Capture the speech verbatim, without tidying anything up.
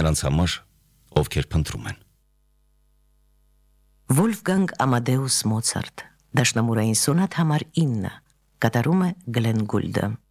նրանց համար, ովքեր փնտրում են։ Վոլֆգանգ Ամադեուս Մոցարտ, դաշնամուրային սոնատ համար ինը, կատարում է Գլեն Գուլդը։